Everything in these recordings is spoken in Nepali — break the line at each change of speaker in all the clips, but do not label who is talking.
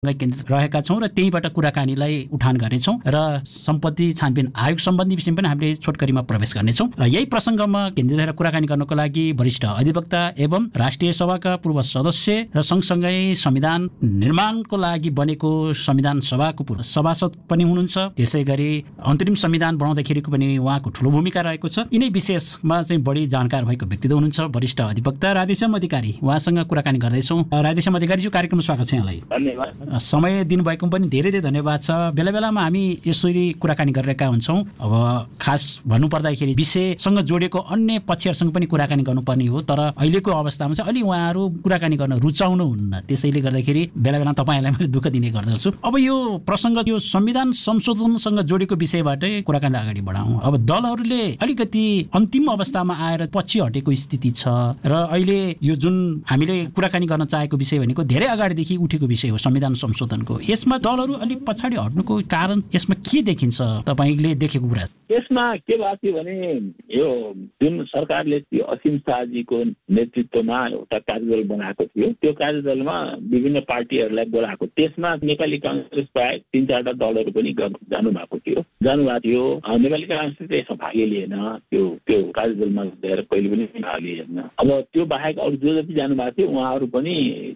केन्द्रित रहेका छौँ र त्यहीबाट कुराकानीलाई उठान गर्नेछौँ र सम्पत्ति छानबिन आयोग सम्बन्धी विषयमा पनि हामीले छोटकरीमा प्रवेश गर्नेछौँ र यही प्रसङ्गमा केन्द्रित रहेर कुराकानी गर्नको लागि वरिष्ठ अधिवक्ता एवं राष्ट्रिय सभाका पूर्व सदस्य र सँगसँगै संविधान निर्माणको लागि बनेको संविधान सभाको पूर्व सभासद पनि हुनुहुन्छ। त्यसै गरी अन्तरिम संविधान बनाउँदाखेरिको पनि उहाँको ठुलो भूमिका रहेको छ। यिनै विशेषमा चाहिँ बढी जानकार भएको व्यक्तित्व हुनुहुन्छ वरिष्ठ अधिवक्ता राधेश्याम अधिकारी। उहाँसँग कुराकानी गर्दैछौँ। राधेश्याम अधिकारीज्यू, कार्यक्रममा स्वागत छ यहाँलाई।
धन्यवाद।
समय दिनुभएको पनि धेरै धेरै धन्यवाद छ। बेला बेलामा हामी यसरी कुराकानी गरिरहेका हुन्छौँ। अब खास भन्नुपर्दाखेरि विषयसँग जोडेको अन्य पक्षहरूसँग पनि कुराकानी गर्नुपर्ने हो, तर अहिलेको अवस्थामा चाहिँ अलि उहाँहरू कुराकानी गर्न रुचाउनुहुन्न। त्यसैले गर्दाखेरि बेला बेला तपाईँहरूलाई मैले दुःख दिने गर्दछु। अब यो प्रसङ्ग यो संविधान संशोधनसँग जोडेको विषयबाटै कुराकानी अगाडि बढाउँ। अब दलहरूले अलिकति अन्तिम अवस्थामा आएर पछि हटेको स्थिति छ र अहिले यो जुन हामीले कुराकानी गर्न चाहेको विषय भनेको धेरै अगाडिदेखि उठेको विषय हो संविधान संशोधनको। यसमा दलहरू अलिक पछाडि हट्नुको कारण यसमा के देखिन्छ तपाईँले देखेको कुरा?
यसमा के भएको थियो भने यो जुन सरकारले असीम शाहजीको नेतृत्वमा एउटा कार्यदल बनाएको थियो, त्यो कार्यदलमा विभिन्न पार्टीहरूलाई बोलाएको, त्यसमा नेपाली काङ्ग्रेस बाहेक 3-4 दलहरू पनि जानुभएको थियो। नेपाली काङ्ग्रेसले त्यसमा भागै लिएन, त्यो कार्यदलमा गएर कहिले पनि भाग लिएन। अब त्यो बाहेक अरू जो जति जानुभएको थियो उहाँहरू पनि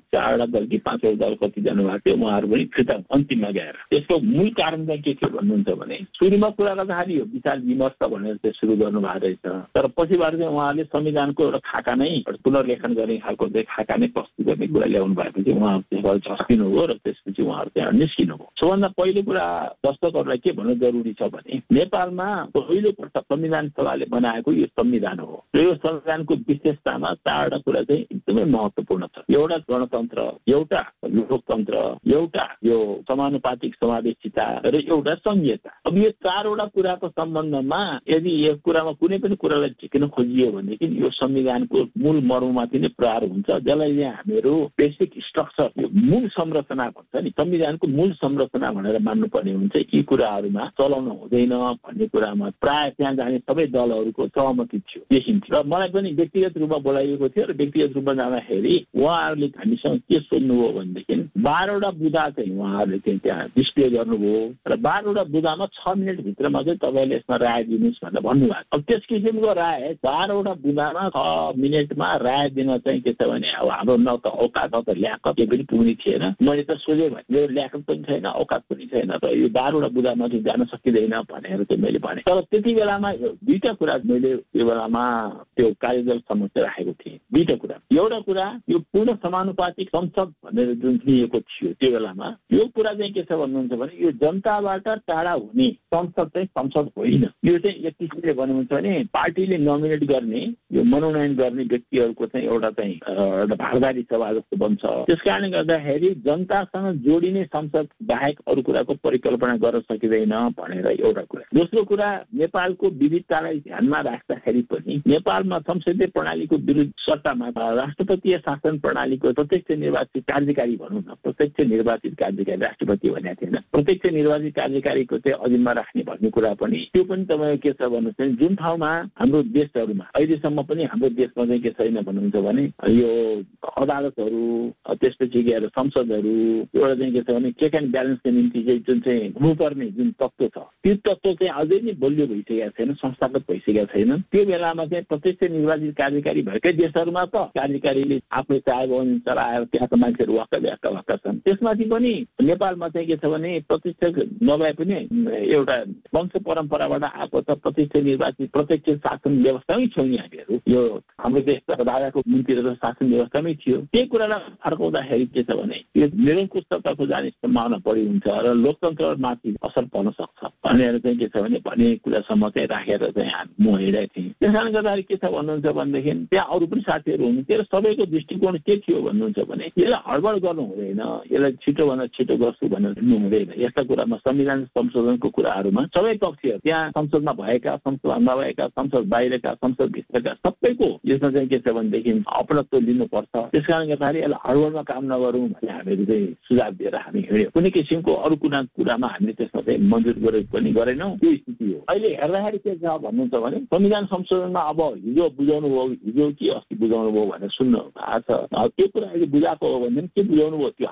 4 दल कि 5 दल कति जानुभएको थियो, उहाँहरू पनि फिर्ता अन्तिममा गएर। त्यसको मूल कारण चाहिँ के थियो भन्नुहुन्छ भने सुरुमा कुरा गर्दाखेरि यो विचार विमर्श भनेर चाहिँ सुरु गर्नुभएको रहेछ, तर पछिबाट चाहिँ उहाँहरूले संविधानको एउटा खाका नै पुनर्लेखन गर्ने खालको चाहिँ खाका नै प्रस्तुत गर्ने कुरा ल्याउनु भएपछि उहाँहरू त्यसबाट झस्किनु हो र त्यसपछि उहाँहरू चाहिँ निस्किनु हो। सबभन्दा पहिलो कुरा दर्शकहरूलाई के भन्नु जरुरी छ भने नेपालमा पहिलोपल्ट संविधान सभाले बनाएको यो संविधान हो र यो संविधानको विशेषतामा 4वटा कुरा चाहिँ एकदमै महत्त्वपूर्ण छ। एउटा गणतन्त्र, एउटा लोकतन्त्र, एउटा यो समानुपातिक समावेशिता र एउटा संघीयता। अब यो 4वटा कुराको सम्बन्धमा यदि यो कुरामा कुनै पनि कुरालाई झिक्न खोजियो भनेदेखि यो संविधानको मूल मर्ममाथि नै प्रहार हुन्छ, जसलाई हामीहरू बेसिक स्ट्रक्चर, यो मूल संरचना भन्छ नि, संविधानको मूल संरचना भनेर मान्नुपर्ने हुन्छ। यी कुराहरूमा चलाउन हुँदैन भन्ने कुरामा प्राय त्यहाँ जाने सबै दलहरूको सहमति थियो, देखिन्थ्यो। र मलाई पनि व्यक्तिगत रूपमा बोलाइएको थियो र व्यक्तिगत रूपमा जाँदाखेरि उहाँहरूले हामीसँग के सोध्नुभयो भनेदेखि 12वटा बुँदा चाहिँ उहाँहरूले चाहिँ त्यहाँ डिस्प्ले गर्नुभयो र 12वटा बुँदामा 6 मिनटभित्रमा चाहिँ तपाईँले यसमा राय दिनुहोस् भनेर भन्नुभएको। अब त्यस किसिमको राय 12वटा बुँदामा 6 मिनटमा राय दिन चाहिँ के छ भने अब हाम्रो न त औकात न त ल्याकत केही पनि पुग्ने थिएन। मैले त सोधेँ भने मेरो ल्याकत पनि छैन, औकात पनि छैन, र यो 12वटा बुँदामा चाहिँ जान सकिँदैन भनेर चाहिँ मैले भने। तर त्यति बेलामा 2टा कुरा मैले त्यो बेलामा त्यो कार्यदल समक्ष राखेको थिएँ। 2टा कुरा, एउटा कुरा यो पूर्ण समानुपातिक संसद भनेर जुन लिएको थियो त्यो बेलामा, यो कुरा चाहिँ के छ भन्नुहुन्छ भने यो जनताबाट टाढा हुने संसद चाहिँ संसद होइन। यो चाहिँ एक किसिमले भन्नुहुन्छ भने पार्टीले नोमिनेट गर्ने, यो मनोनयन गर्ने व्यक्तिहरूको चाहिँ एउटा भागदारी सभा जस्तो बन्छ। त्यस कारणले गर्दाखेरि जनतासँग जोडिने संसद बाहेक अरू कुराको परिकल्पना गर्न सकिँदैन भनेर एउटा कुरा। दोस्रो कुरा, नेपालको विविधतालाई ध्यानमा राख्दाखेरि पनि नेपालमा संसदीय प्रणालीको विरुद्ध सट्टामा राष्ट्रपतीय शासन प्रणालीको प्रत्यक्ष निर्वाचित कार्यकारी भनौँ न, प्रत्यक्ष निर्वाचित कार्यकारी राष्ट्रपति भनेको थिएन, प्रत्यक्ष निर्वाचित कार्यकारीको चाहिँ अधीनमा राख्ने भन्ने कुरा पनि, त्यो पनि तपाईँ के छ भन्नुहोस् भने जुन ठाउँमा हाम्रो देशहरूमा अहिलेसम्म पनि हाम्रो देशमा चाहिँ के छैन भन्नुहुन्छ भने यो अदालतहरू, त्यसपछि गएर संसदहरू, एउटा चाहिँ के छ भने चेक एन्ड ब्यालेन्सको निम्ति चाहिँ जुन चाहिँ हुनुपर्ने जुन तत्त्व छ त्यो तत्त्व चाहिँ अझै नै बलियो भइसकेको छैन, संस्थागत भइसकेको छैन। त्यो बेलामा चाहिँ प्रत्यक्ष निर्वाचित कार्यकारी भएकै देशहरूमा त कार्यकारीले आफूले चाहेको अनुसार आएर त्यहाँको मान्छेहरू वाक्क छन्। त्यसमाथि पनि नेपालमा चाहिँ के छ भने प्रत्यक्ष नभए पनि एउटा वंश परम्पराबाट आएको त प्रत्यक्ष निर्वाचित प्रत्यक्ष शासन व्यवस्थामै छौँ नि हामीहरू। यो हाम्रो देशका राजाको मुन्तिर शासन व्यवस्थामै थियो। त्यही कुरालाई फर्काउँदाखेरि के छ भने यो निरङ्कुशताको जाने सम्भावना बढी हुन्छ र लोकतन्त्रमाथि असर पर्न सक्छ भनेर चाहिँ के छ भने कुरासम्म चाहिँ राखेर चाहिँ म हिँडेको थिएँ। त्यस कारणले गर्दाखेरि के छ भन्नुहुन्छ भनेदेखि त्यहाँ अरू पनि साथीहरू हुनुहुन्थ्यो र सबैको दृष्टिकोण के थियो भन्नुहुन्छ भने यसलाई हडबड गर्नु हुँदैन, यसलाई छिटोभन्दा छिटो गर्छु भनेर हिँड्नु हुँदैन। यस्ता कुरामा संविधान संशोधनको कुराहरूमा सबै पक्षहरू त्यहाँ संसदमा भएका, संसदमा नभएका, संसद बाहिरका, संसद भित्रका सबैको यसमा चाहिँ के छ भनेदेखि अपनत्व लिनुपर्छ। त्यस कारणले गर्दाखेरि यसलाई हडबडमा काम नगरौँ भन्ने हामीहरू चाहिँ सुझाव दिएर हामी हिँड्यौँ। कुनै किसिमको अरू कुरामा हामीले त्यसमा चाहिँ मन्जुर पनि गरेनौँ। त्यो स्थिति हो। अहिले हेर्दाखेरि के छ भन्नुहुन्छ भने संविधान संशोधनमा अब हिजो बुझाउनु भयो, हिजो कि अस्ति बुझाउनु भयो भनेर सुन्नु भएको छ। त्यो कुरा अहिले बुझाएको हो भने के बुझाउनु भयो त्यो हामीलाई थाहा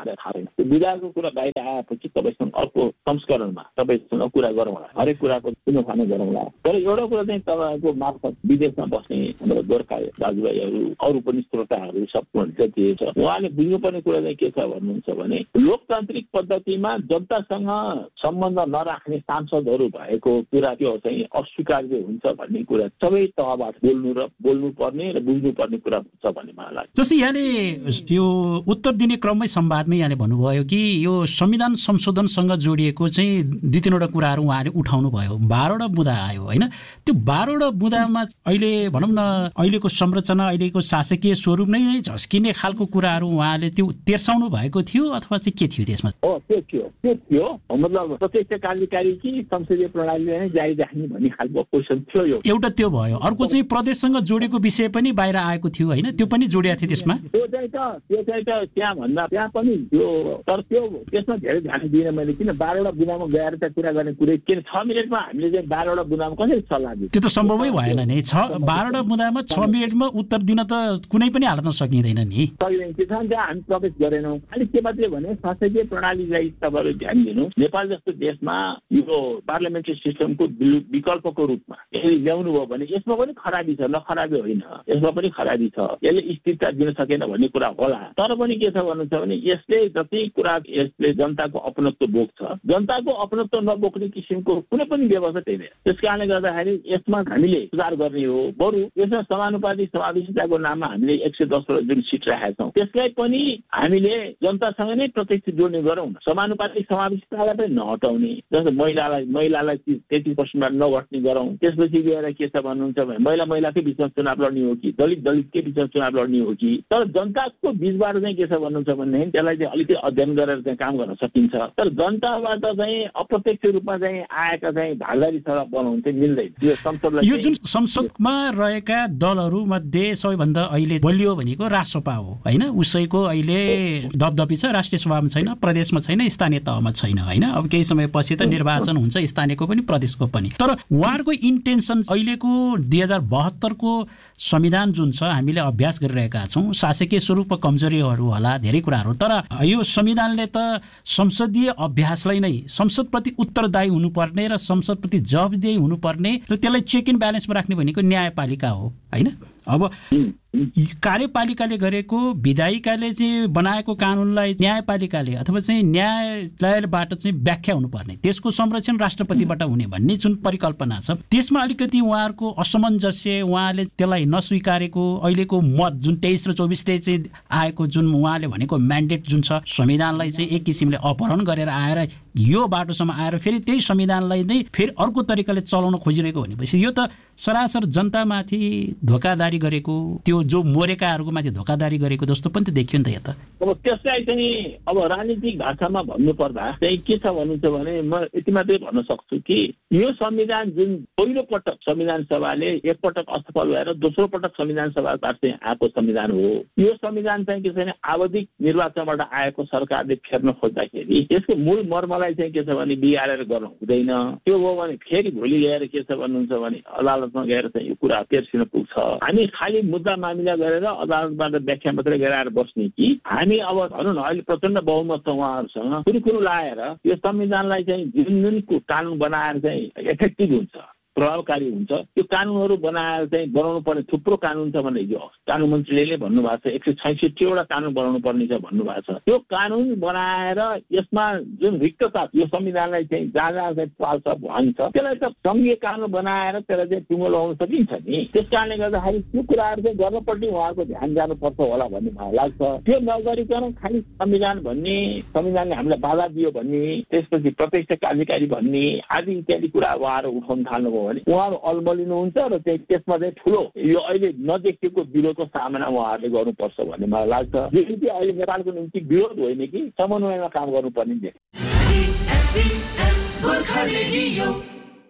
छैन। त्यो विधाको कुरा बाहिर आएपछि तपाईँसँग अर्को संस्करणमा तपाईँसँग कुरा गरौँला, हरेक कुराको छुनोफानो गरौँला। तर एउटा कुरा चाहिँ तपाईँको मार्फत विदेशमा बस्ने हाम्रो गोर्खा दाजुभाइहरू, अरू पनि श्रोताहरू सबको जति छ, उहाँले बुझ्नुपर्ने कुरा चाहिँ के छ भन्नुहुन्छ भने लोकतान्त्रिक पद्धतिमा जनतासँग सम्बन्ध नराख्ने सांसदहरू भएको कुरा त्यो चाहिँ अस्वीकार्य हुन्छ भन्ने कुरा सबै तहबाट बोल्नुपर्ने र बुझ्नुपर्ने कुरा हुन्छ भन्ने मलाई लाग्छ।
जस्तै यहाँले यो उत्तर दिने क्रममै संवादमै यहाँले भन्नुभयो कि यो संविधान संशोधनसँग जोडिएको चाहिँ 2-3वटा कुराहरू उहाँले उठाउनु भयो। 12वटा बुँदा आयो होइन। त्यो 12वटा बुँदामा अहिले भनौँ न अहिलेको संरचना, अहिलेको शासकीय स्वरूप नै झस्किने खालको कुराहरू उहाँले त्यो तेर्साउनु भएको थियो अथवा चाहिँ के थियो त्यसमा?
त्यो थियो मतलब प्रत्यक्ष कार्यकारी कि संसदीय प्रणालीले नै जारी राख्ने भन्ने खालको क्वेसन थियो। यो
एउटा त्यो भयो। अर्को चाहिँ प्रदेशसँग जोडेको विषय पनि बाहिर आएको थियो होइन, त्यो पनि जोडिएको थियो त्यसमा।
त्यो चाहिँ त्यहाँ पनि त्यो, तर त्यसमा धेरै ध्यान दिएन मैले। किन 12वटा बुँदामा गएर त कुरा गर्ने कुरै किन 6 मिनटमा हामीले चाहिँ 12वटा बुँदामा कसरी सल्लाह दियो?
त्यो त सम्भवै भएन नि। 12वटा बुँदामा 6 मिनटमा उत्तर दिन त कुनै पनि हाल्न सकिँदैन नि।
त्यसमा चाहिँ हामी प्रवेश गरेनौँ। अनि के मात्रै भने शासकीय प्रणालीलाई तपाईँले ध्यान दिनु। नेपाल जस्तो देशमा यो पार्लियामेन्ट्री सिस्टमको विकल्पको रूपमा यसले ल्याउनु भयो भने यसमा पनि खराबी छ, नखराबी होइन, यसमा पनि खराबी छ। यसले स्थिरता दिन सकेन भन्ने कुरा होला। तर पनि के छ भन्नुहुन्छ भने यसले जति कुरा यसले जनताको अपनत्व बोक्छ, जनताको अपनत्व नबोक्ने किसिमको कुनै पनि व्यवस्था छैन। त्यस कारणले गर्दाखेरि यसमा हामीले सुधार गर्ने हो। बरु यसमा समानुपातिक समावेशिताको नाममा हामीले 110 जुन सिट राखेका छौँ त्यसलाई पनि हामीले जनतासँग नै प्रत्यक्ष जोड्ने गरौँ न। समानुपातिक समावेशितालाई पनि नहटाउने, जस्तो महिलालाई 33% नघट्ने गरौँ। त्यसपछि गएर के छ भन्नुहुन्छ भने महिलाकै बिचमा चुनाव लड्ने हो कि दलितकै बिचमा चुनाव लड्ने हो कि। तर जनताको बिचबाट चाहिँ के छ भन्नुहुन्छ भनेदेखि त्यसलाई चाहिँ अलिकति अध्ययन गरेर चाहिँ काम गर्न सकिन्छ। तर जनताबाट चाहिँ अप्रत्यक्ष रूपमा चाहिँ आएका चाहिँ भागदारी सभा बनाउनु चाहिँ मिल्दैन। यो संसदलाई,
यो जुन संसदमा रहेका दलहरू मध्ये सबैभन्दा अहिले बलियो भनेको राष्ट्रसभा हो होइन। उसैको अहिले दबदबी छ, राष्ट्रिय सभामा छैन, प्रदेशमा छैन, स्थानीय तहमा छैन होइन। अब केही समयपछि त निर्वाचन हुन्छ, स्थानीयको पनि प्रदेशको पनि। तर उहाँहरूको इन्टेन्सन अहिलेको 2072 को संविधान जुन छ हामीले अभ्यास गरिरहेका छौँ, शासकीय स्वरूपमा कमजोरीहरू होला, धेरै कुराहरू। तर यो संविधानले त संसदीय अभ्यासलाई नै संसदप्रति उत्तरदायी हुनुपर्ने र संसदप्रति जवाबदेही हुनुपर्ने र त्यसलाई चेक एन्ड ब्यालेन्समा राख्ने भनेको न्यायपालिका हो होइन। अब कार्यपालिकाले गरेको, विधायिकाले चाहिँ बनाएको कानुनलाई न्यायपालिकाले अथवा चाहिँ न्यायालयबाट चाहिँ व्याख्या हुनुपर्ने, त्यसको संरक्षण राष्ट्रपतिबाट हुने भन्ने जुन परिकल्पना छ त्यसमा अलिकति उहाँहरूको असमञ्जस्य, उहाँले त्यसलाई नस्वीकारेको अहिलेको मत जुन 23 र 24ले चाहिँ आएको जुन उहाँले भनेको म्यान्डेट जुन छ, संविधानलाई चाहिँ एक किसिमले अपहरण गरेर आएर यो बाटोसम्म आएर फेरि त्यही संविधानलाई नै फेरि अर्को तरिकाले चलाउन खोजिरहेको भनेपछि यो त सरासर जनतामाथि धोकादारी गरेको, त्यो जो मोरेकाहरूको माथि धोकादारी गरेको जस्तो पनि त देखियो नि त यता।
अब त्यसलाई चाहिँ अब राजनीतिक भाषामा भन्नुपर्दा चाहिँ के छ भन्नुहुन्छ भने म यति मात्रै भन्न सक्छु कि यो संविधान जुन पहिलो पटक संविधान सभाले एकपटक असफल भएर दोस्रो पटक संविधान सभाबाट चाहिँ आएको संविधान हो। यो संविधान चाहिँ के छ भने आवधिक निर्वाचनबाट आएको सरकारले फेर्न खोज्दाखेरि यसको मूल मर्मलाई चाहिँ के छ भने बिगारेर गर्नु हुँदैन। त्यो हो भने फेरि भोलि ल्याएर के छ भन्नुहुन्छ भने अदालतमा गएर चाहिँ यो कुरा तेर्सिन पुग्छ। हामी खालि मुद्दा मामिला गरेर अदालतबाट व्याख्या मात्रै गराएर बस्ने कि हामी अब भनौँ न अहिले प्रचण्ड बहुमत छ उहाँहरूसँग कुरो लाएर यो संविधानलाई चाहिँ जुन कानुन बनाएर चाहिँ इफेक्टिभ हुन्छ, प्रभावकारी हुन्छ, त्यो कानुनहरू बनाएर चाहिँ बनाउनु पर्ने थुप्रो कानुन छ भने यो कानुन मन्त्रीले भन्नुभएको छ 166वटा कानुन बनाउनु पर्ने छ भन्नुभएको छ। त्यो कानुन बनाएर यसमा जुन रिक्तता यो संविधानलाई चाहिँ जहाँ चाहिँ पाल्छ भन्छ त्यसलाई त सङ्घीय कानुन बनाएर त्यसलाई चाहिँ टुङ्गो लगाउन सकिन्छ नि। त्यस कारणले गर्दाखेरि त्यो कुराहरू चाहिँ गर्नपट्टि उहाँहरूको ध्यान जानुपर्छ होला भन्ने मलाई लाग्छ। त्यो नगरिकन खालि संविधान भन्ने, संविधानले हामीलाई बाधा दियो भन्ने, त्यसपछि प्रत्यक्ष कार्यकारी भन्ने आदि इत्यादि कुरा उहाँहरू उठाउन थाल्नुभयो भने उहाँहरू अलमलिनुहुन्छ र त्यसमा चाहिँ ठुलो यो अहिले नदेखिएको विरोधको सामना उहाँहरूले गर्नुपर्छ भन्ने मलाई लाग्छ। यो चाहिँ अहिले नेपालको निम्ति विरोध होइन कि समन्वयमा काम गर्नुपर्ने।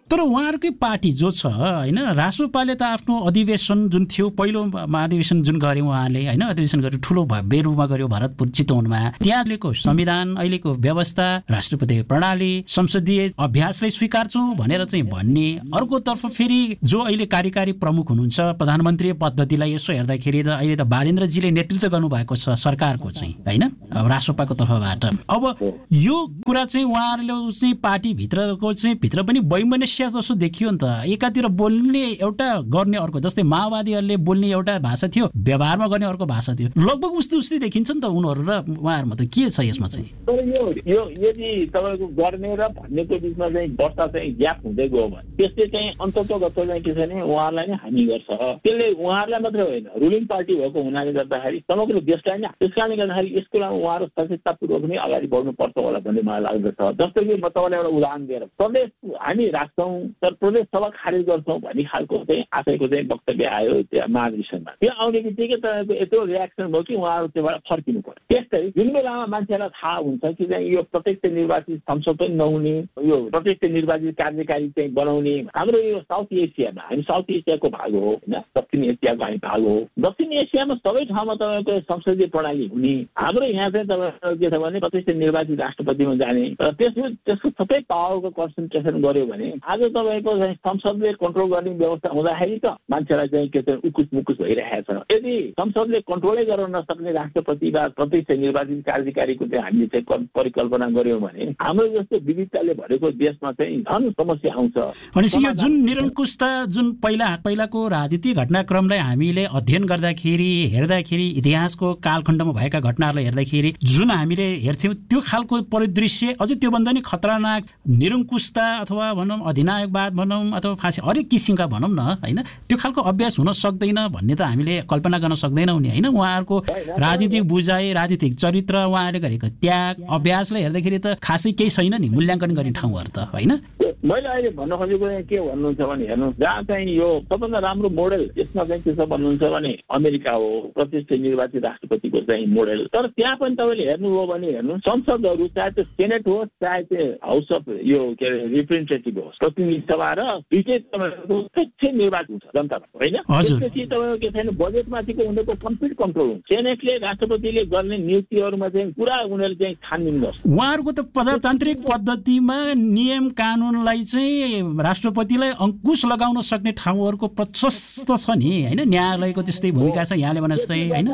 तर उहाँहरूकै पार्टी जो छ होइन, रासोपाले त आफ्नो अधिवेशन जुन थियो, पहिलो महाधिवेशन जुन गरे उहाँले होइन, अधिवेशन गरे ठुलो भव्य रूपमा गर्यो भरतपुर चितवनमा, त्यहाँ अहिलेको संविधान, अहिलेको व्यवस्था, राष्ट्रपति प्रणाली, संसदीय अभ्यासलाई स्वीकार्छौँ भनेर चाहिँ भन्ने, अर्कोतर्फ फेरि जो अहिले कार्यकारी प्रमुख हुनुहुन्छ प्रधानमन्त्री पद्धतिलाई यसो हेर्दाखेरि त अहिले त बालेन्द्रजीले नेतृत्व गर्नुभएको छ सरकारको चाहिँ होइन, रासोपाको तर्फबाट। अब यो कुरा चाहिँ उहाँहरूले चाहिँ पार्टीभित्रको चाहिँ भित्र पनि वैमनस्य जस्तो देखियो नि त, एकातिर बोल्ने एउटा गर्ने अर्को, जस्तै माओवादीहरूले बोल्ने एउटा भाषा थियो, व्यवहारमा गर्ने अर्को भाषा थियो, लगभग उस्तै उस्तै देखिन्छ नि त उनीहरू र उहाँहरूमा। त के छ यसमा चाहिँ?
तर यो यदि तपाईँको गर्ने र भन्नेको बिचमा चाहिँ वर्षा चाहिँ ग्याप हुँदै गयो भने त्यसले चाहिँ अन्ततगत चाहिँ के छ भने उहाँहरूलाई नै हानि गर्छ। त्यसले उहाँहरूलाई मात्रै होइन, रुलिङ पार्टी भएको हुनाले गर्दाखेरि समग्र देशलाई नै। त्यस कारणले गर्दाखेरि यसको लागि उहाँहरू सचेततापूर्वक नै अगाडि बढ्नुपर्छ होला भन्ने मलाई लाग्दछ। जस्तो कि म तपाईँलाई एउटा उदाहरण दिएर, प्रदेश हामी राख्छौँ तर प्रदेश सभा खारेज गर्छौँ भन्ने खालको चाहिँ आशयको चाहिँ वक्तव्य आयो त्यहाँ महाधिवेशनमा। त्यो आउने बित्तिकै तपाईँको यत्रो रियाक्सन भयो कि उहाँहरू त्योबाट फर्किनु पर्यो। त्यस्तै जुन बेलामा मान्छेलाई थाहा हुन्छ कि चाहिँ यो प्रत्यक्ष निर्वाचित संसद पनि नहुने, यो प्रत्यक्ष निर्वाचित कार्यकारी चाहिँ बनाउने, हाम्रो यो साउथ एसियामा, हामी साउथ एसियाको भाग हो होइन, दक्षिण एसियाको हामी भाग हो। दक्षिण एसियामा सबै ठाउँमा तपाईँको संसदीय प्रणाली हुने, हाम्रो यहाँ चाहिँ तपाईँको के छ भने प्रत्यक्ष निर्वाचित राष्ट्रपतिमा जाने र त्यसको सबै पावरको कन्सन्ट्रेसन गर्यो भने आज तपाईँको चाहिँ संसदले कन्ट्रोल गर्ने व्यवस्था हुँदाखेरि त मान्छेलाई चाहिँ के छ उकुस मुकुस भइरहेको छ। यदि संसदले कन्ट्रोलै गर्न नसक्ने राष्ट्रपति वा प्रत्यक्ष निर्वाचित कार्यकारीको चाहिँ हामीले चाहिँ परिकल्पना गर्यौँ भने हाम्रो जस्तो विविधताले भरेको देशमा चाहिँ झन् समस्या आउँछ।
भनेपछि यो जुन निरङ्कुशता, जुन पहिलाको राजनीतिक घटनाक्रमलाई हामीले अध्ययन गर्दाखेरि, हेर्दाखेरि, इतिहासको कालखण्डमा भएका घटनाहरूलाई हेर्दाखेरि जुन हामीले हेर्थ्यौँ त्यो खालको परिदृश्य अझै त्योभन्दा नि खतरनाक निरङ्कुशता अथवा भनौँ अधिनायकवाद भनौँ अथवा फाँसी हरेक किसिमका भनौँ न होइन, त्यो खालको अभ्यास हुन सक्दैन भन्ने त हामीले कल्पना गर्न सक्दैनौँ नि होइन। उहाँहरूको राजनीतिक बुझाइ, राजनीतिक चरित्र, उहाँहरूले गरेको त्याग अभ्यासलाई हेर्दाखेरि त खासै केही छैन नि मूल्याङ्कन गर्ने ठाउँहरू त होइन।
मैले अहिले भन्न खोजेको के भन्नुहुन्छ भने हेर्नुहोस्, जहाँ चाहिँ यो सबभन्दा राम्रो मोडेल यसमा चाहिँ के छ भन्नुहुन्छ भने अमेरिका हो, प्रत्यक्ष निर्वाचित राष्ट्रपतिको चाहिँ मोडेल। तर त्यहाँ पनि तपाईँले हेर्नुभयो भने हेर्नु संसदहरू चाहे त्यो सेनेट होस् चाहे त्यो हाउस अफ यो के अरे रिप्रेजेन्टेटिभ होस्, प्रतिनिधि सभा र दुईटै तपाईँको प्रत्यक्ष निर्वाचित हुन्छ जनतामा होइन। त्यसपछि तपाईँको के छैन बजेटमाथिको उनीहरूको कम्प्लिट कन्ट्रोल हुन्छ। सेनेटले राष्ट्रपतिले गर्ने नियुक्तिहरूमा चाहिँ पुरा उनीहरूले चाहिँ छानबिन गर्छ।
उहाँहरूको त प्रजातान्त्रिक पद्धतिमा नियम कानुनलाई चाहिँ राष्ट्रपतिलाई अङ्कुश लगाउन सक्ने ठाउँहरूको प्रशस्त छ नि होइन, न्यायालयको त्यस्तै भूमिका छ यहाँले भने जस्तै होइन।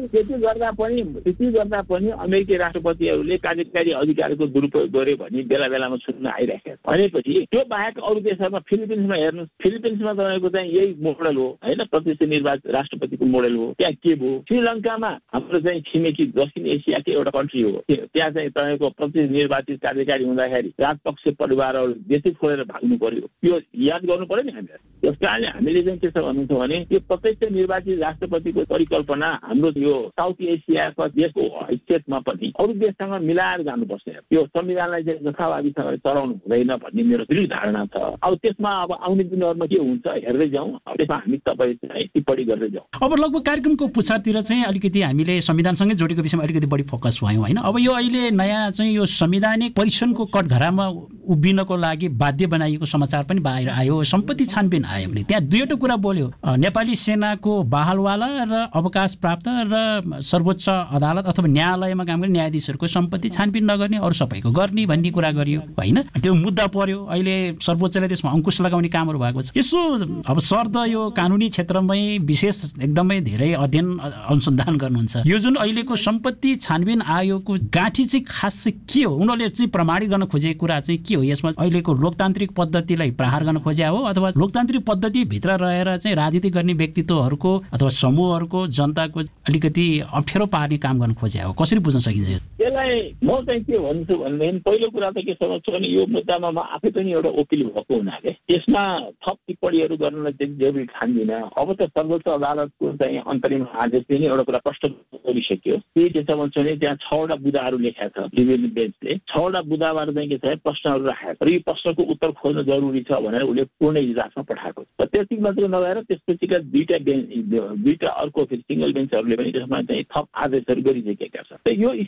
त्यति गर्दा पनि अमेरिकी राष्ट्रपतिहरूले कार्यकारी अधिकारको दुरुपयोग गर्यो भने बेला बेलामा सुन्न आइरहेको छ। भनेपछि त्यो बाहेक अरू देशहरूमा फिलिपिन्समा हेर्नुहोस्, फिलिपिन्समा तपाईँको चाहिँ यही मोडल हो होइन, प्रत्यक्ष निर्वाचित राष्ट्रपतिको मोडल हो। त्यहाँ के भयो, श्रीलङ्कामा हाम्रो चाहिँ छिमेकी दक्षिण एसियाकै एउटा कन्ट्री हो, त्यहाँ चाहिँ तपाईँको प्रत्यक्ष निर्वाचित कार्यकारी हुँदाखेरि राजपक्ष परिवारहरू देशै छोडेर भाग्नु पर्यो। यो याद गर्नु पर्यो नि हामीलाई। त्यस कारणले हामीले चाहिँ के छ भन्नुहुन्छ भने यो प्रत्यक्ष निर्वाचित राष्ट्रपतिको परिकल्पना हाम्रो यो साउथ एसियाको देशको हैसियतमा पनि अरू देशसँग मिलाएर जानुपर्छ। यो संविधानलाई चाहिँ जथाभावीसँग चलाउनु हुँदैन भन्ने मेरो दृढ धारणा छ। अब त्यसमा अब आउने दिनहरूमा के हुन्छ हेर्दै जाउँ, त्यसमा हामी तपाईँ टिप्पणी गर्दै जाउँ।
अब लगभग कार्यक्रमको पुछारतिर चाहिँ अलिकति हामीले संविधानसँगै जोडेको विषयमा अलिकति बढी फोकस भयौँ होइन। अब यो अहिले नयाँ चाहिँ यो संवैधानिक परीक्षणको कठघरामा उभिनको लागि बाध्य बनाइएको समाचार पनि बाहिर आयो। सम्पत्ति छानबिन आयोगले त्यहाँ दुईवटा कुरा बोल्यो, नेपाली सेनाको बहालवाला र अवकाश प्राप्त र सर्वोच्च अदालत अथवा न्यायालयमा काम गर्ने न्यायाधीशहरूको सम्पत्ति छानबिन नगर्ने, अरू सबैको गर्ने भन्ने कुरा गरियो होइन। त्यो मुद्दा पर्यो, अहिले सर्वोच्चले त्यसमा अङ्कुश लगाउने कामहरू भएको छ। यसो अब सर त यो कानुनी क्षेत्रमै विशेष एकदमै धेरै अध्ययन अनुसन्धान गर्नुहुन्छ, यो जुन अहिलेको सम्पत्ति छानबिन आयोगको गाँठी चाहिँ खास चाहिँ के हो, उनीहरूले चाहिँ प्रमाणित गर्न खोजेको कुरा चाहिँ के हो? यसमा अहिलेको लोकतान्त्रिक पद्धतिलाई प्रहार गर्न खोज्या हो अथवा लोकतान्त्रिक पद्धतिभित्र रहेर चाहिँ राजनीति गर्ने व्यक्तित्वहरूको अथवा समूहहरूको जनताको अलिकति अप्ठ्यारो पार्ने काम गर्न खोज्या हो? कसरी बुझ्न सकिन्छ
यसलाई? म चाहिँ के भन्छु भनेदेखि पहिलो कुरा त के समझ्छु भने यो मुद्दामा म आफै पनि एउटा वकिल भएको हुनाले त्यसमा थप टिप्पणीहरू गर्नलाई चाहिँ जरुरी ठान्दिनँ। अब त सर्वोच्च अदालतको चाहिँ अन्तरिम आदेशले नै एउटा कुरा प्रश्न गरिसक्यो। के छ भन्छु भने त्यहाँ 6वटा बुदाहरू लेखेको छ डिभिजन बेन्चले, 6वटा बुदाबाट चाहिँ के छ प्रश्नहरू राखेको र यो प्रश्नको उत्तर खोज्न जरुरी छ भनेर उसले पूर्ण इजलासमा पठाएको छ। त्यति मात्र नभएर त्यसपछिका दुईटा अर्को फेरि सिङ्गल बेन्चहरूले पनि त्यसमा चाहिँ थप आदेशहरू गरिसकेका छ। यो स्थितिमा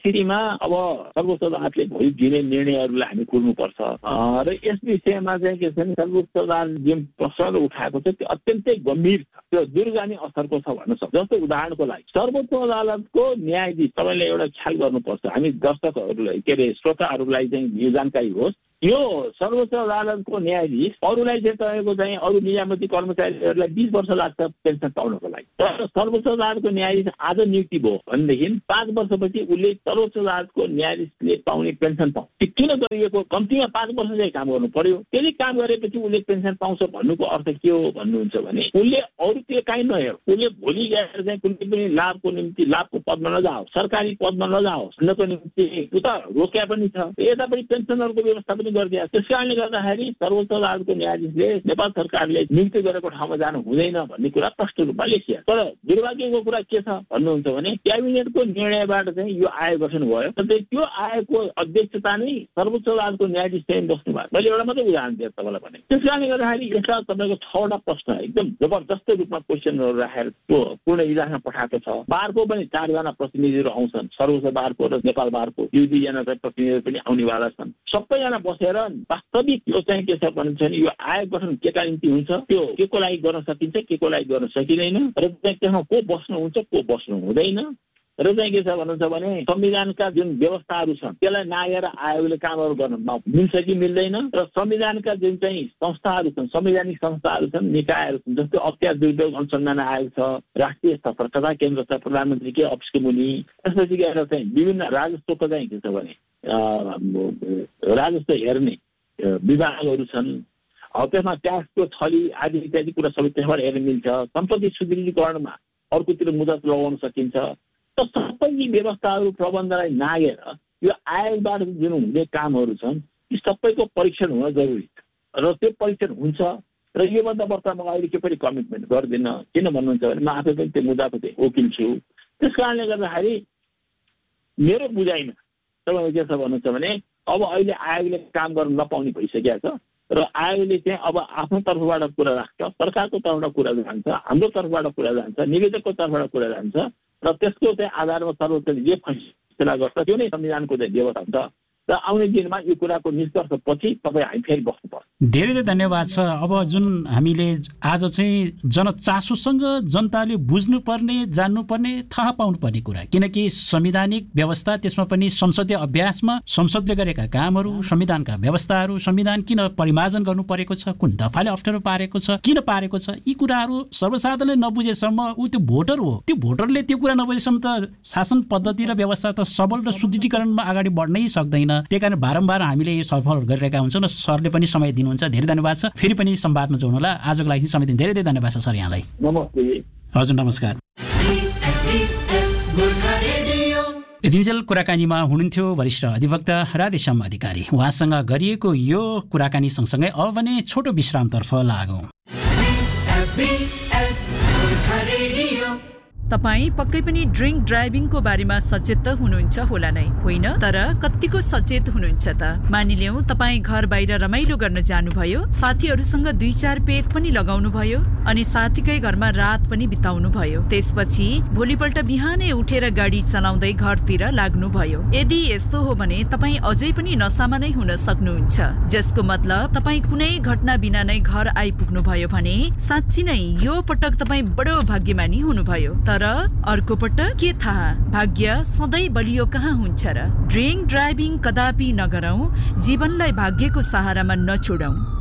अब सर्वोच्च अदालतले भोलि दिने निर्णयहरूलाई हामी कुर्नुपर्छ र यस विषयमा चाहिँ के छ भने सर्वोच्च अदालत जुन प्रश्न उठाएको छ त्यो अत्यन्तै गम्भीर छ, त्यो दूरगामी असरको छ भन्न सक्छ। जस्तो उदाहरणको लागि सर्वोच्च अदालतको न्यायाधीश तपाईँले एउटा ख्याल गर्नुपर्छ, हामी दर्शकहरूलाई के अरे श्रोताहरूलाई चाहिँ यो जानकारी होस्, यो सर्वोच्च अदालतको न्यायाधीश अरूलाई चाहिँ तपाईँको चाहिँ अरू निजामती कर्मचारीहरूलाई 20 वर्ष लाग्छ पेन्सन पाउनको लागि, तर सर्वोच्च अदालतको न्यायाधीश आज नियुक्ति भयो भनेदेखि 5 वर्षपछि उसले सर्वोच्च अदालतको न्यायाधीशले पाउने पेन्सन पाउँछ। किन गरिएको? कम्तीमा 5 वर्ष चाहिँ काम गर्नु पर्यो, त्यसले काम गरेपछि उसले पेन्सन पाउँछ भन्नुको अर्थ के हो भन्नुहुन्छ भने उसले अरूतिर काहीँ नहेर, उसले भोलि गएर चाहिँ कुनै पनि लाभको निम्ति लाभको पदमा नजाओस्, सरकारी पदमा नजाओस् भन्नको निम्ति उता रोक्या पनि छ, यतापट्टि पेन्सनहरूको व्यवस्था पनि गरिदिया। त्यस कारणले गर्दाखेरि सर्वोच्च अदालतको न्यायाधीशले नेपाल सरकारले नियुक्ति गरेको ठाउँमा जानु हुँदैन भन्ने कुरा प्रष्ट रूपमा लेखिया। तर दुर्भाग्यको कुरा के छ भन्नुहुन्छ भने क्याबिनेटको निर्णयबाट चाहिँ यो आयोग गठन भयो, तर त्यो आयोगको अध्यक्षता नै सर्वोच्च अदालतको न्यायाधीश चाहिँ बस्नु भयो। मैले एउटा मात्रै उदाहरण दिएँ तपाईँलाई भने। त्यस कारणले गर्दाखेरि यसमा तपाईँको 6वटा प्रश्न एकदम जबरजस्त रूपमा क्वेसनहरू राखेर त्यो पूर्ण इजलासमा पठाएको छ। बारको पनि 4 जना प्रतिनिधिहरू आउँछन्, सर्वोच्च बारको र नेपाल बारको 2-2 जना प्रतिनिधिहरू पनि आउनेवाला छन्। सबैजना बसेर वास्तविक यो चाहिँ के छ भन्छ भने यो आयोग गठन केका निम्ति हुन्छ, त्यो के को लागि गर्न सकिन्छ, के को लागि गर्न सकिँदैन र त्यसमा को बस्नुहुन्छ को बस्नु हुँदैन र चाहिँ के छ भन्नुहुन्छ भने संविधानका जुन व्यवस्थाहरू छन् त्यसलाई नागेर आयोगले कामहरू गर्न मिल्छ कि मिल्दैन र संविधानका जुन चाहिँ संस्थाहरू छन्, संवैधानिक संस्थाहरू छन्, निकायहरू छन्, जस्तो अख्तियार दुर्योग अनुसन्धान आयोग छ, राष्ट्रिय सतर्कता केन्द्र छ, प्रधानमन्त्री के अफिसको मुनि, त्यसपछि गएर चाहिँ विभिन्न राजस्वको चाहिँ के छ भने राजस्व हेर्ने विभागहरू छन्, त्यसमा ट्याक्सको थली आदि इत्यादि कुरा सबै त्यसबाट हेर्न मिल्छ। सम्पत्ति सुदृढीकरणमा अर्कोतिर मुद्दत लगाउन सकिन्छ। त सबै व्यवस्थाहरू प्रबन्धलाई नागेर यो आयोगबाट जुन हुने कामहरू छन् ती सबैको परीक्षण हुन जरुरी छ र त्यो परीक्षण हुन्छ र योभन्दा वर्षमा अहिले के पनि कमिटमेन्ट गर्दिन। किन भन्नुहुन्छ भने म आफै पनि त्यो मुद्दाको चाहिँ वकिल छु। त्यस कारणले गर्दाखेरि मेरो बुझाइमा तपाईँको के छ भन्नुहुन्छ भने अब अहिले आयोगले काम गर्न नपाउने भइसकेको छ र आयोगले चाहिँ अब आफ्नो तर्फबाट कुरा राख्छ, सरकारको तर्फबाट कुरा जान्छ, हाम्रो तर्फबाट कुरा जान्छ, निवेदकको तर्फबाट कुरा जान्छ र त्यसको चाहिँ आधारमा सर्वोच्चले जे फैसला गर्छ त्यो नै संविधानको चाहिँ व्यवस्था हुन्छ र आउने दिनमा यो कुराको निष्कर्षपछि तपाईँ हामी फेरि बस्नुपर्छ।
धेरै धेरै धन्यवाद छ। अब जुन हामीले आज चाहिँ जनचासोसँग जनताले बुझ्नुपर्ने, जान्नुपर्ने, थाहा पाउनुपर्ने कुरा, किनकि संवैधानिक व्यवस्था त्यसमा पनि संसदीय अभ्यासमा संसदले गरेका कामहरू, संविधानका व्यवस्थाहरू, संविधान किन परिमार्जन गर्नु परेको छ, कुन दफाले अप्ठ्यारो पारेको छ, किन पारेको छ, यी कुराहरू सर्वसाधारणले नबुझेसम्म ऊ त्यो भोटर हो, त्यो भोटरले त्यो कुरा नबुझेसम्म त शासन पद्धति र व्यवस्था त सबल र सुदृढीकरणमा अगाडि बढ्नै सक्दैन। त्यही कारण बारम्बार हामीले यो छलफलहरू गरिरहेका हुन्छौँ र सरले पनि समय दिनुहुन्छ। धेरै धन्यवाद छ। फेरि पनि संवादमा जोड्नुहोला। आजको लागि समय दिन धेरै धेरै धन्यवाद छ सर यहाँलाई।
नमस्ते।
हजुर नमस्कार। यतिन्जेल कुराकानीमा हुनुहुन्थ्यो वरिष्ठ अधिवक्ता राधेश्याम अधिकारी। उहाँसँग गरिएको यो कुराकानी सँगसँगै अब भने छोटो विश्रामतर्फ लागौँ।
तपाईँ पक्कै पनि ड्रिङ्क ड्राइभिङको बारेमा सचेत त हुनुहुन्छ होला नै, होइन? तर कतिको सचेत हुनुहुन्छ त? मानिलियौँ तपाईँ घर बाहिर रमाइलो गर्न जानुभयो, साथीहरूसँग 2-4 पेग पनि लगाउनु भयो अनि साथीकै घरमा रात पनि बिताउनु भयो, त्यसपछि भोलिपल्ट बिहानै उठेर गाडी चलाउँदै घरतिर लाग्नुभयो। यदि यस्तो हो भने तपाईँ अझै पनि नसामा नै हुन सक्नुहुन्छ, जसको मतलब तपाईँ कुनै घटना बिना नै घर आइपुग्नु भयो भने साँच्ची नै यो पटक तपाईँ बडो भाग्यमानी हुनुभयो। तर अर्को पटक के थाहा, भाग्य सधैँ बलियो कहाँ हुन्छ र? ड्रिङ्क ड्राइभिङ कदापि नगरौँ, जीवनलाई भाग्यको सहारामा नछोडौँ।